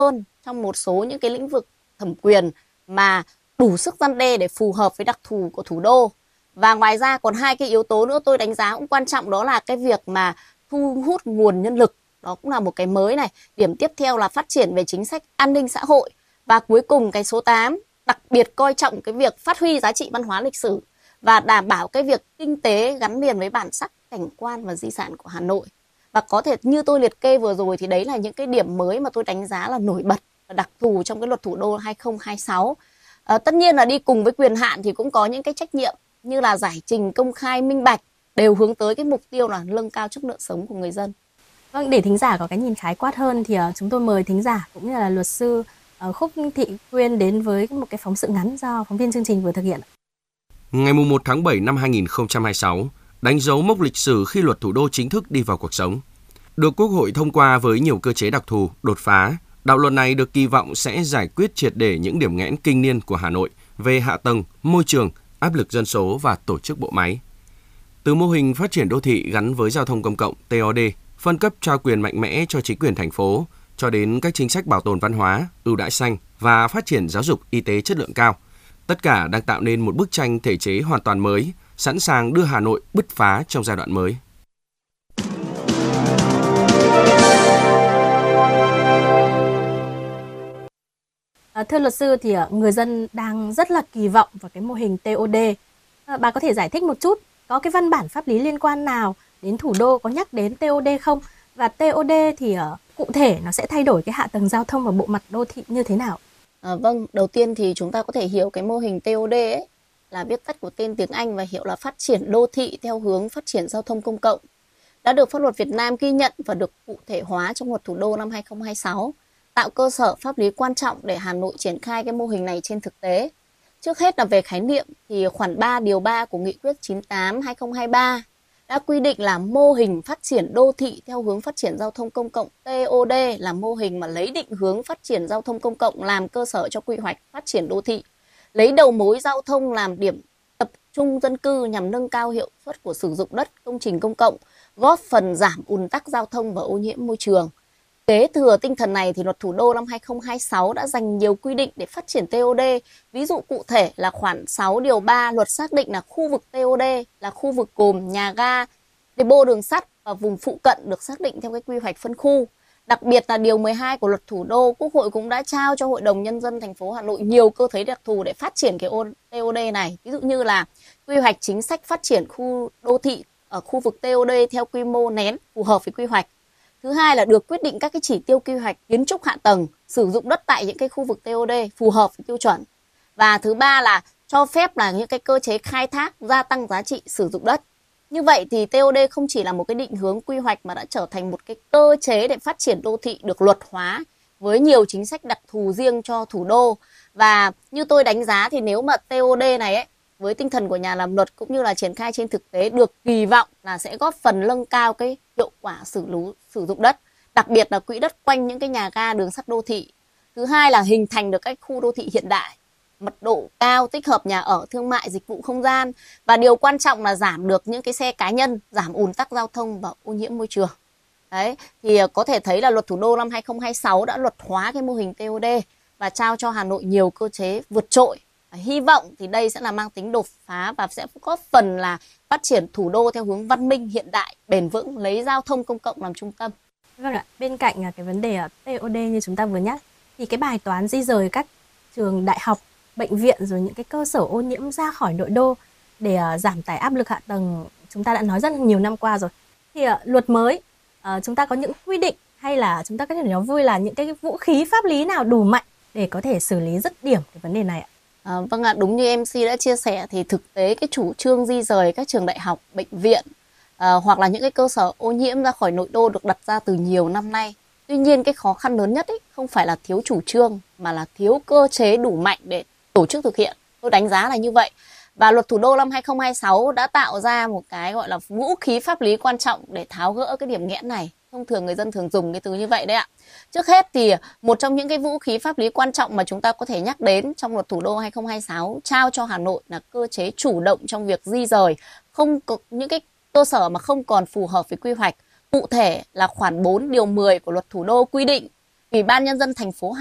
hơn trong một số những cái lĩnh vực thẩm quyền mà đủ sức răn đe để phù hợp với đặc thù của thủ đô. Và ngoài ra còn hai cái yếu tố nữa tôi đánh giá cũng quan trọng, đó là cái việc mà thu hút nguồn nhân lực, đó cũng là một cái mới này. Điểm tiếp theo là phát triển về chính sách an ninh xã hội. Và cuối cùng cái số 8, đặc biệt coi trọng cái việc phát huy giá trị văn hóa lịch sử và đảm bảo cái việc kinh tế gắn liền với bản sắc, cảnh quan và di sản của Hà Nội. Và có thể như tôi liệt kê vừa rồi thì đấy là những cái điểm mới mà tôi đánh giá là nổi bật và đặc thù trong cái luật thủ đô 2026. Tất nhiên là đi cùng với quyền hạn thì cũng có những cái trách nhiệm như là giải trình công khai minh bạch, đều hướng tới cái mục tiêu là nâng cao chất lượng sống của người dân. Vâng, để thính giả có cái nhìn khái quát hơn thì chúng tôi mời thính giả cũng như là luật sư Khúc Thị Quyên đến với một cái phóng sự ngắn do phóng viên chương trình vừa thực hiện. Ngày 1 tháng 7 năm 2026, đánh dấu mốc lịch sử khi luật thủ đô chính thức đi vào cuộc sống. Được Quốc hội thông qua với nhiều cơ chế đặc thù, đột phá, đạo luật này được kỳ vọng sẽ giải quyết triệt để những điểm nghẽn kinh niên của Hà Nội về hạ tầng, môi trường, áp lực dân số và tổ chức bộ máy. Từ mô hình phát triển đô thị gắn với giao thông công cộng TOD, phân cấp trao quyền mạnh mẽ cho chính quyền thành phố, cho đến các chính sách bảo tồn văn hóa, ưu đãi xanh và phát triển giáo dục y tế chất lượng cao. Tất cả đang tạo nên một bức tranh thể chế hoàn toàn mới, sẵn sàng đưa Hà Nội bứt phá trong giai đoạn mới. Thưa luật sư thì người dân đang rất là kỳ vọng vào cái mô hình TOD. Bà có thể giải thích một chút, có cái văn bản pháp lý liên quan nào đến thủ đô có nhắc đến TOD không? Và TOD thì cụ thể nó sẽ thay đổi cái hạ tầng giao thông và bộ mặt đô thị như thế nào? Vâng, đầu tiên thì chúng ta có thể hiểu cái mô hình TOD ấy là viết tắt của tên tiếng Anh và hiểu là phát triển đô thị theo hướng phát triển giao thông công cộng. Đã được pháp luật Việt Nam ghi nhận và được cụ thể hóa trong luật thủ đô năm 2026, tạo cơ sở pháp lý quan trọng để Hà Nội triển khai cái mô hình này trên thực tế. Trước hết là về khái niệm thì khoản 3 điều 3 của Nghị quyết 98/2023 đã quy định là mô hình phát triển đô thị theo hướng phát triển giao thông công cộng TOD là mô hình mà lấy định hướng phát triển giao thông công cộng làm cơ sở cho quy hoạch phát triển đô thị, lấy đầu mối giao thông làm điểm tập trung dân cư nhằm nâng cao hiệu suất của sử dụng đất công trình công cộng, góp phần giảm ùn tắc giao thông và ô nhiễm môi trường. Kế thừa tinh thần này thì luật thủ đô năm 2026 đã dành nhiều quy định để phát triển TOD. Ví dụ cụ thể là khoản 6 điều 3 luật xác định là khu vực TOD là khu vực gồm nhà ga, depot đường sắt và vùng phụ cận được xác định theo cái quy hoạch phân khu. Đặc biệt là điều 12 của luật thủ đô, Quốc hội cũng đã trao cho Hội đồng Nhân dân thành phố Hà Nội nhiều cơ chế đặc thù để phát triển cái TOD này. Ví dụ như là quy hoạch chính sách phát triển khu đô thị ở khu vực TOD theo quy mô nén phù hợp với quy hoạch. Thứ hai là được quyết định các cái chỉ tiêu quy hoạch kiến trúc hạ tầng, sử dụng đất tại những cái khu vực TOD phù hợp với tiêu chuẩn. Và thứ ba là cho phép là những cái cơ chế khai thác gia tăng giá trị sử dụng đất. Như vậy thì TOD không chỉ là một cái định hướng quy hoạch mà đã trở thành một cái cơ chế để phát triển đô thị được luật hóa với nhiều chính sách đặc thù riêng cho thủ đô. Và như tôi đánh giá thì nếu mà TOD này ấy, với tinh thần của nhà làm luật cũng như là triển khai trên thực tế được kỳ vọng là sẽ góp phần nâng cao cái hiệu quả sử dụng đất, đặc biệt là quỹ đất quanh những cái nhà ga đường sắt đô thị. Thứ hai là hình thành được các khu đô thị hiện đại, mật độ cao, tích hợp nhà ở, thương mại, dịch vụ không gian. Và điều quan trọng là giảm được những cái xe cá nhân, giảm ùn tắc giao thông và ô nhiễm môi trường. Đấy, thì có thể thấy là luật thủ đô năm 2026 đã luật hóa cái mô hình TOD và trao cho Hà Nội nhiều cơ chế vượt trội. Hy vọng thì đây sẽ là mang tính đột phá và sẽ góp phần là phát triển thủ đô theo hướng văn minh, hiện đại, bền vững, lấy giao thông công cộng làm trung tâm. Vâng ạ, bên cạnh cái vấn đề TOD như chúng ta vừa nhắc, thì cái bài toán di rời các trường đại học, bệnh viện rồi những cái cơ sở ô nhiễm ra khỏi nội đô để giảm tải áp lực hạ tầng, chúng ta đã nói rất là nhiều năm qua rồi. Thì luật mới, chúng ta có những quy định hay là chúng ta có thể nói vui là những cái vũ khí pháp lý nào đủ mạnh để có thể xử lý dứt điểm cái vấn đề này ạ? Vâng ạ, đúng như MC đã chia sẻ thì thực tế cái chủ trương di rời các trường đại học, bệnh viện hoặc là những cái cơ sở ô nhiễm ra khỏi nội đô được đặt ra từ nhiều năm nay. Tuy nhiên cái khó khăn lớn nhất ấy, không phải là thiếu chủ trương mà là thiếu cơ chế đủ mạnh để tổ chức thực hiện. Tôi đánh giá là như vậy. Và luật thủ đô năm 2026 đã tạo ra một cái gọi là vũ khí pháp lý quan trọng để tháo gỡ cái điểm nghẽn này. Thông thường người dân thường dùng cái từ như vậy đấy ạ. Trước hết thì một trong những cái vũ khí pháp lý quan trọng mà chúng ta có thể nhắc đến trong luật thủ đô 2026 trao cho Hà Nội là cơ chế chủ động trong việc di rời không có những cái cơ sở mà không còn phù hợp với quy hoạch. Cụ thể là khoản 4 điều 10 của luật thủ đô quy định Ủy ban Nhân dân thành phố